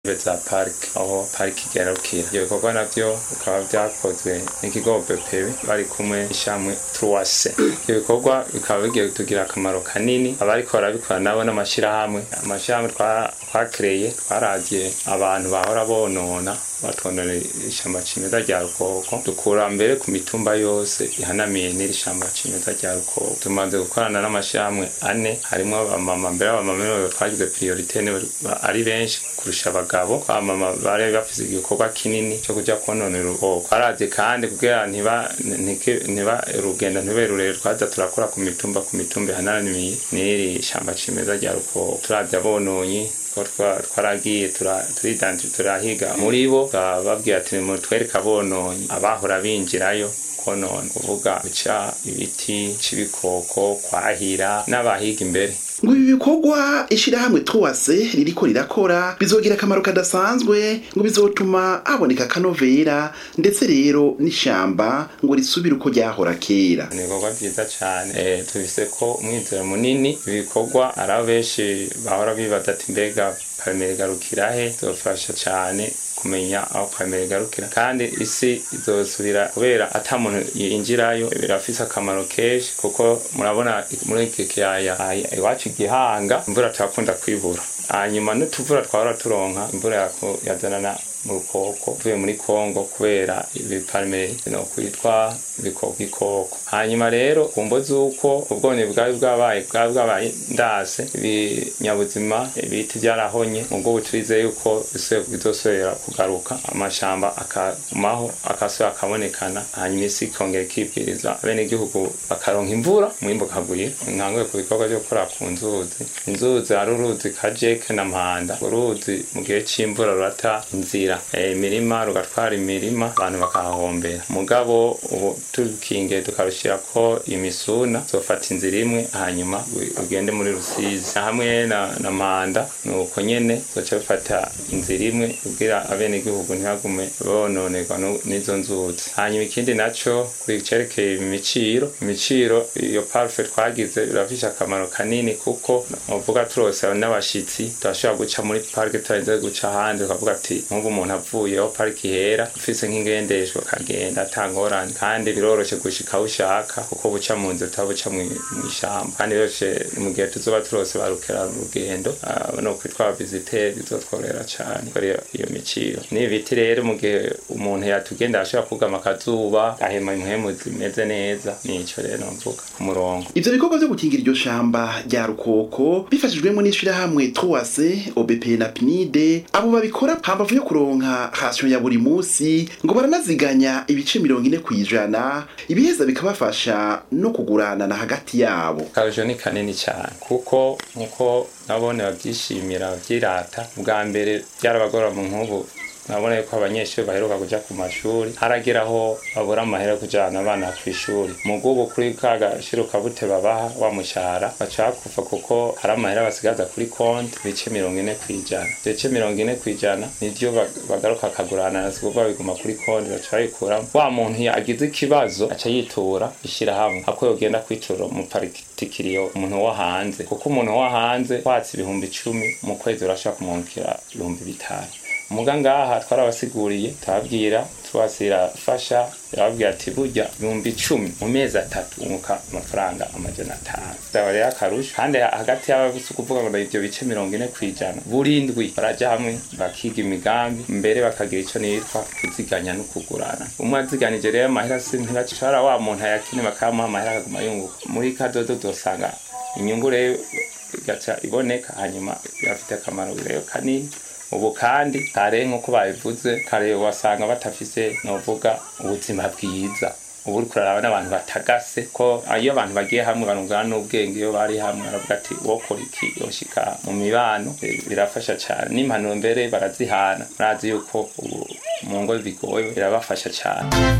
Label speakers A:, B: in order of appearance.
A: za parike aho parike igarukira. Ivyo bikorwa navyo bikaba vyakozwe n'ikigo BPB bari kumwe n'ishamwe 3C. Ivyo bikorwa bikaba bigiye kutugira akamaro kanini abariko barabikora nabo n'amashirahamwe twakreye twaravye abantu bahora bonona batondera ishamba cimeza rya Rukoko dukura mbere ku mitumba yose ihanamiye n'iri shamba cimeza rya Rukoko. Tumaze gukorana n'amashirahamwe 4 harimo abamama mbere abamama twagize priorité ari benshi kurusha abagabo. Abamama bari bafise igikorwa kinini cyo kuja kononera Rukoko. Twaraje kandi kugira ntiba urugendo ntiberure twaza turakora ku mitumba ihanamiye n'iri shamba cimeza rya Rukoko. Turavye abononye twaragiye turahiga muri bo bababwiye ati mutwereka bononye abahora binjirayo konona kuvuga bica ibiti c'ibikoko kwahira n'abahiga imbere.
B: Ngo ibi bikorwa ishirahamwe 3C ririko rirakora bizogira akamaro kadasanzwe ngo bizotuma haboneka kanovera ndetse rero n'ishamba ngo risubire uko ryahora kera.
A: Ni bikorwa vyiza cane tubise ko umwizero munini ibikorwa ara benshi bahora bibaza ati mbega Parmehutu igarukira he. Zofasha cane kumenya aho Parmehutu igarukira kandi isi izosubira kubera ata muntu yinjirayo birafise akamaro kenshi kuko murabona muri iki kiyaya iwacu Gihanga imvura twakunda kwibura. Hanyuma n'utuvura twahora turonka imvura yazanana mu Rukoko tuvuye muri Kongo kubera Parmehutu no kwitwa ibikoko. Hanyuma rero kumbo zuko ubwone bwabaye ndase ibinyabuzima ibiti byarahonye ubwo buturize yuko bizosubira kugaruka amashamba akagumaho akabonekana. Hanyuma isi kongera ikibwiriza bene igihugu bakaronka imvura mwimbo kaguye. Nkangwe ku bikorwa byo gukora ku inzuzi ari uruzi Kajeke na Mpanda. Uruzi mu gihe c'imvura rurata inzira imirima rugatwara imirima abantu bakahahombera. Mugabo ubu tukinge tukarushira ko imisuna zofata inzira imwe hanyuma ugende muri Rusizi hamwe na Mpanda nuko nyene zoca bafata inzira imwe kugira abene igihugu ntibagume bononerwa n'izo nzuzi. Hanyuma ikindi naco kwicerekeye imiciro iyo parfait twagize birafisha akamaro kanini kuko uvuga turose n'abashitsi turashobora guca muri parike turaze guca ahandi ukavuga ati nk'ubu umuntu avuyeho parike ihera ufise nk'ingendeshwa kagenda atangorane kandi biroroshe gushika aho ushaka kuko buca mu nzira utabuca mw'ishamba kandi biroroshe mu gihe tuzoba turose barukera urugendo no kwitwa visiteur bizotworera cane kuri iyo miciro. N'ibiti rero mu gihe umuntu yatugenda ashobora kugama akazuba ahema impwemu zimeze neza nico rero mvuga ku murongo.
B: Ivyo bikorwa byo gukingira iryo shamba rya Rukoko bifashijwemo n'ishirahamwe 3C OBP na PNID abo babikora hambavu yo kuronka ration ya buri musi ngo baranaziganya ibice 40% ibiheza bikabafasha no kugurana na hagati yabo.
A: Karjo ni kanini cyane kuko nkuko nabone babyishimira byirata bwa mbere byarabagora mu nkubu. Nabona yuko abanyeshuri baheruka kuja ku mashuri harageraho babura amahera kujana abana ku ishuri. Mugubo kuri kaga shiruka bute babaha wa mushahara bacakufa kuko hari amahera basigaza kuri konti bice 40%. Bice 40% nivyo bagaruka kagurana nasikuva biguma kuri konti bacayikura. Wa muntu yagize ikibazo aca yitura ishira hamwe ako yogenda kwitura mu particulier umuntu wo hanze kuko umuntu wo hanze kwatsi 10,000 mu kwezi urashaka kumunkira 5,000. Muganga twarabasiguriye tabwira twasira fasha yababwiye ati burya 10,000 mu mezi 3 umuka amafaranga 500. Dabarya akarusha kandi hagati y'abafise kuvuga ngo ivyo bice 40% burindwi baraja hamwe bakiga imigambi mbere bakagira ico nitwa kuziganya no kugurana. Umwaziganije rero amahera sintibacara wa muntu yakine bakamuha amahera akaguma yunguka. Muri kadodo dosanga inyungu rero gacha iboneka hanyuma yafite akamaro rero kanini. Ubu kandi kare nkuko babivuze kare wasanga batafise novuga ubuzima bwiza. Ubu kuraraba n'abantu batagase ko iyo abantu bagiye hamwe barungana n'ubwenge iyo bari hamwe aravuga ati wokora iki yoshika mu mibano birafasha cyane. N'impanuro mbere barazihana murazi yuko ubu mu ngo bigoye birabafasha cyane.